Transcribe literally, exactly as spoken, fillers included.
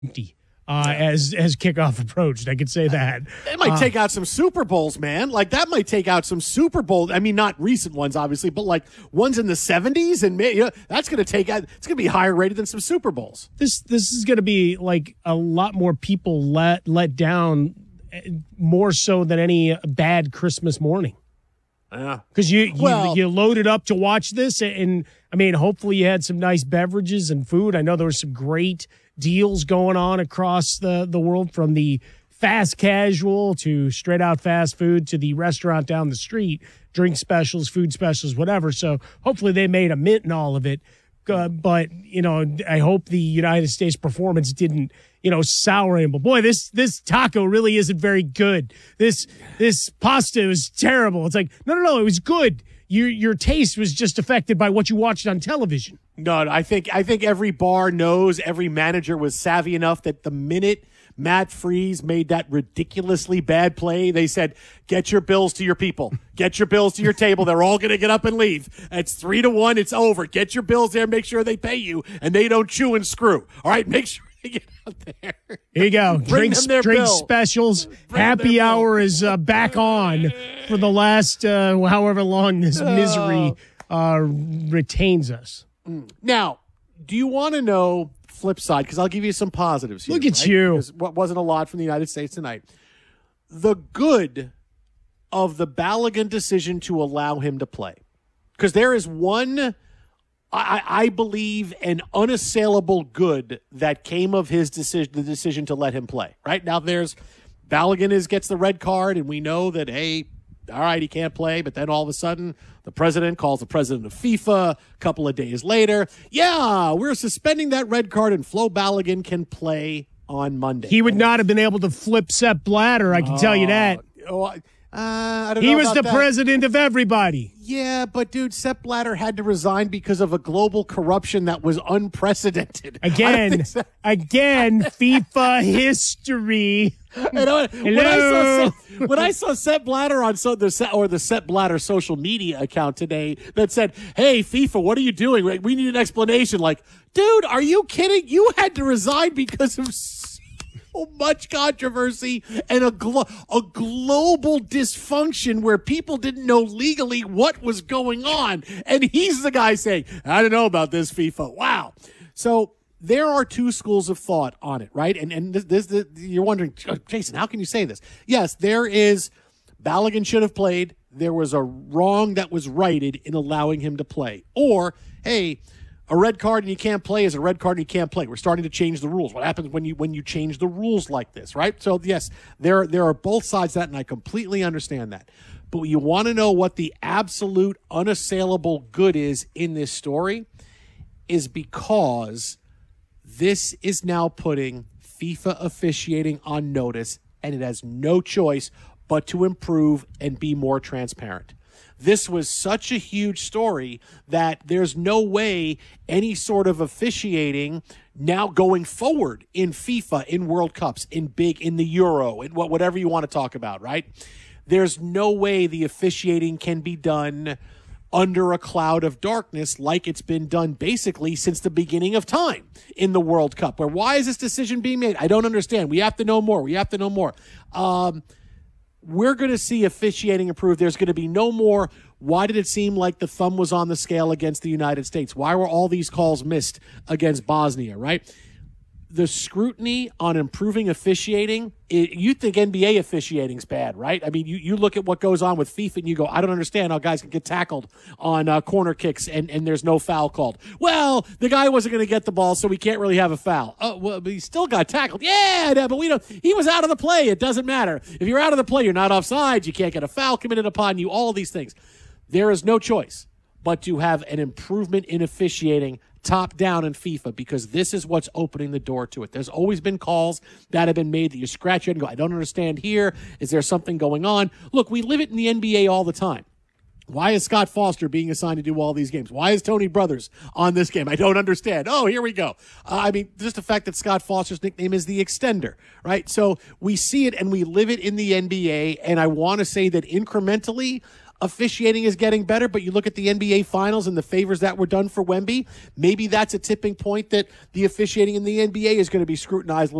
empty uh, as as kickoff approached. I could say that. It might uh, take out some Super Bowls, man. Like, that might take out some Super Bowls. I mean, not recent ones, obviously, but like ones in the seventies. And you know, that's going to take out, it's going to be higher rated than some Super Bowls. This this is going to be like a lot more people let, let down, more so than any bad Christmas morning. Yeah. Because you, you, well, you loaded up to watch this. And, I mean, hopefully you had some nice beverages and food. I know there were some great deals going on across the, the world, from the fast casual to straight out fast food to the restaurant down the street, drink specials, food specials, whatever. So hopefully they made a mint in all of it. Uh, but, you know, I hope the United States performance didn't, you know, sour him. But boy, this this taco really isn't very good. This this pasta is terrible. It's like, no, no, no, it was good. Your your taste was just affected by what you watched on television. No, I think I think every bar knows, every manager was savvy enough that the minute Matt Freese made that ridiculously bad play, they said, get your bills to your people. Get your bills to your table. They're all going to get up and leave. It's three to one. It's over. Get your bills there. Make sure they pay you and they don't chew and screw. All right, make sure they get out there. Here you go. Bring Drinks, them their drink bill. specials. Bring Happy their hour bill. is uh, back on for the last uh, however long this misery uh, retains us. Now, do you want to know flip side? Because I'll give you some positives here. Look at right? you. Because what wasn't a lot from the United States tonight. The good of the Balogun decision to allow him to play. Because there is one, I, I believe, an unassailable good that came of his decision, the decision to let him play. Right now, there's Balogun is gets the red card, and we know that, hey, all right, he can't play, but then all of a sudden, the president calls the president of FIFA a couple of days later. Yeah, we're suspending that red card, and Flo Balogun can play on Monday. He would not have been able to flip Sepp Blatter, I can tell you that. Oh, uh, I don't He know was about the that. president of everybody. Yeah, but dude, Sepp Blatter had to resign because of a global corruption that was unprecedented. I don't Again, think so. again, FIFA history. And I- when, I saw Sepp, when I saw Sepp Blatter on so the Se- or the Sepp Blatter social media account today that said, "Hey FIFA, what are you doing? We we need an explanation." Like, dude, are you kidding? You had to resign because of so much controversy and a glo- a global dysfunction where people didn't know legally what was going on, and he's the guy saying, "I don't know about this FIFA." Wow, so. There are two schools of thought on it, right? And and this, this, this you're wondering, Jason, how can you say this? Yes, there is Balogun should have played. There was a wrong that was righted in allowing him to play. Or, hey, a red card and you can't play is a red card and you can't play. We're starting to change the rules. What happens when you when you change the rules like this, right? So yes, there there are both sides to that, and I completely understand that. But you want to know what the absolute unassailable good is in this story is because this is now putting FIFA officiating on notice, and it has no choice but to improve and be more transparent. This was such a huge story that there's no way any sort of officiating now going forward in FIFA, in World Cups, in big, in the Euro, in whatever you want to talk about, right? There's no way the officiating can be done under a cloud of darkness like it's been done basically since the beginning of time in the World Cup. Where why is this decision being made? I don't understand. We have to know more. We have to know more. Um, we're going to see officiating improve. There's going to be no more, why did it seem like the thumb was on the scale against the United States? Why were all these calls missed against Bosnia, right? The scrutiny on improving officiating, it, you think N B A officiating's bad, right? I mean, you, you look at what goes on with FIFA and you go, I don't understand how guys can get tackled on uh, corner kicks and, and there's no foul called. Well, the guy wasn't going to get the ball, so we can't really have a foul. Oh, well, but he still got tackled. Yeah, but we don't. He was out of the play. It doesn't matter. If you're out of the play, you're not offside. You can't get a foul committed upon you, all these things. There is no choice but to have an improvement in officiating top down in FIFA, because this is what's opening the door to it. There's always been calls that have been made that you scratch your head and go, I don't understand here. Is there something going on? Look, we live it in the N B A all the time. Why is Scott Foster being assigned to do all these games? Why is Tony Brothers on this game? I don't understand. Oh, here we go. Uh, I mean, just the fact that Scott Foster's nickname is the Extender, right? So we see it and we live it in the N B A, and I want to say that incrementally, officiating is getting better, but you look at the N B A Finals and the favors that were done for Wemby, maybe that's a tipping point that the officiating in the N B A is going to be scrutinized